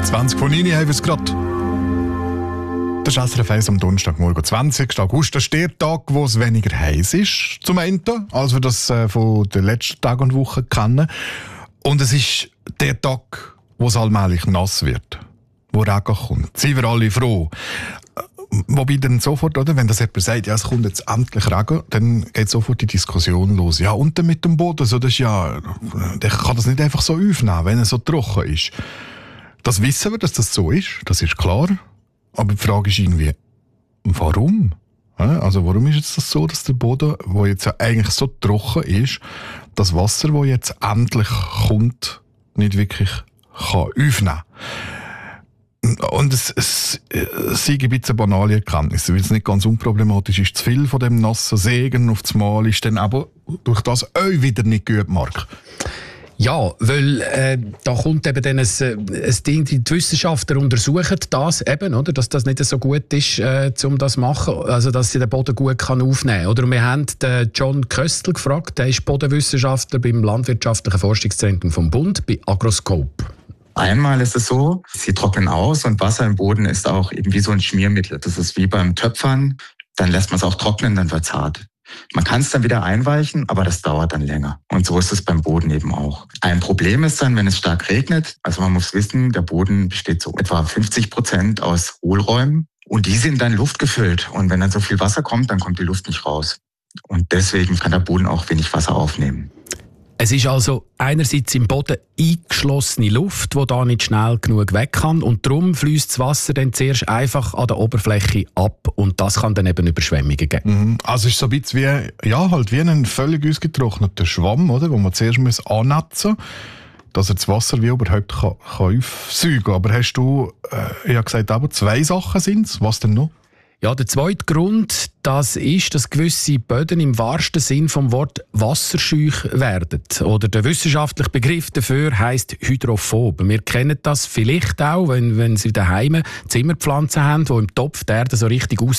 20 von 9 haben wir es gerade. Das ist SRF 1 am Donnerstagmorgen, 20. August. Das ist der Tag, wo es weniger heiß ist, zum Ende, als wir das von den letzten Tagen und Wochen kennen. Und es ist der Tag, wo es allmählich nass wird, wo Regen kommt. Seien wir alle froh. Wobei dann sofort, oder, wenn das jemand sagt, ja, es kommt jetzt endlich Regen, dann geht sofort die Diskussion los. Ja, und dann mit dem Boden, so, das ist ja, der kann das nicht einfach so aufnehmen, wenn er so trocken ist. Das wissen wir, dass das so ist, das ist klar. Aber die Frage ist irgendwie, warum? Also warum ist jetzt das so, dass der Boden, der jetzt ja eigentlich so trocken ist, das Wasser, das jetzt endlich kommt, nicht wirklich kann aufnehmen kann? Und es ist ein bisschen eine banale Erkenntnis, weil es nicht ganz unproblematisch ist. Zu viel von dem nassen Segen auf das Mal ist dann aber durch das auch wieder nicht gut, Marc. Ja, weil da kommt eben dann ein Ding, die Wissenschaftler untersuchen das eben, oder, dass das nicht so gut ist, um das zu machen, also dass sie den Boden gut kann aufnehmen kann. Oder wir haben den John Köstl gefragt, der ist Bodenwissenschaftler beim Landwirtschaftlichen Forschungszentrum vom Bund, bei Agroscope. Einmal ist es so, sie trocknen aus und Wasser im Boden ist auch eben wie so ein Schmiermittel. Das ist wie beim Töpfern, dann lässt man es auch trocknen, dann wird es hart. Man kann es dann wieder einweichen, aber das dauert dann länger. Und so ist es beim Boden eben auch. Ein Problem ist dann, wenn es stark regnet, also man muss wissen, der Boden besteht so etwa 50% aus Hohlräumen und die sind dann luftgefüllt. Und wenn dann so viel Wasser kommt, dann kommt die Luft nicht raus. Und deswegen kann der Boden auch wenig Wasser aufnehmen. Es ist also einerseits im Boden eingeschlossene Luft, die da nicht schnell genug weg kann, und darum fließt das Wasser dann zuerst einfach an der Oberfläche ab und das kann dann eben Überschwemmungen geben. Also es ist so ein bisschen wie ein völlig ausgetrockneter Schwamm, oder, wo man zuerst annetzen muss, dass er das Wasser wie überhaupt kann aufsaugen kann. Aber hast du gesagt, aber 2 Sachen sind es. Was denn noch? Ja, der zweite Grund, das ist, dass gewisse Böden im wahrsten Sinn vom Wort wasserscheuch werden. Oder der wissenschaftliche Begriff dafür heisst hydrophob. Wir kennen das vielleicht auch, wenn Sie daheim Zimmerpflanzen haben, die im Topf die Erde so richtig